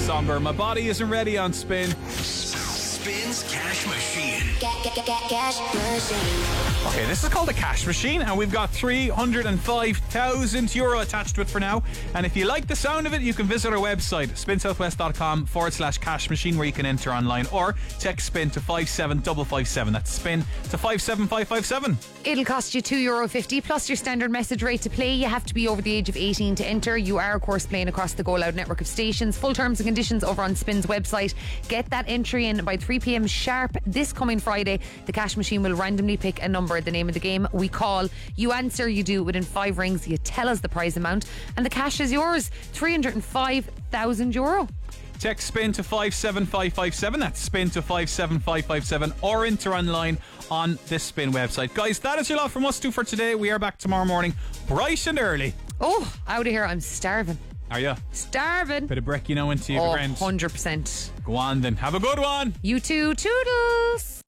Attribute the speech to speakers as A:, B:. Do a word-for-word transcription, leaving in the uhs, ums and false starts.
A: Somber. My body isn't ready on Spin.
B: Spins Cash Machine.
C: Ca- ca- ca- Cash Machine.
A: Okay, this is called a cash machine, and we've got three hundred five thousand euro attached to it for now. And if you like the sound of it, you can visit our website, spinsouthwest.com forward slash cash machine, where you can enter online, or text Spin to five seven five five seven. That's Spin to five seven five five seven.
D: It'll cost you two euro fifty plus your standard message rate to play. You have to be over the age of eighteen to enter. You are, of course, playing across the Go Loud network of stations. Full terms and conditions over on Spin's website. Get that entry in by three p.m. sharp this coming Friday. The cash machine will randomly pick a number, the name of the game. We call, you answer, you do it within five rings, you tell us the prize amount, and the cash is yours. three hundred five thousand euro.
A: Text Spin to five seven five five seven. That's Spin to five seven five five seven, or enter online on the Spin website. Guys, that is your lot from us two for today. We are back tomorrow morning bright and early.
D: Oh, out of here, I'm starving.
A: Are you?
D: Starving.
A: Bit of brick, you know, into your
D: Oh,
A: friend.
D: one hundred percent.
A: Go on then. Have a good one.
D: You too. Toodles.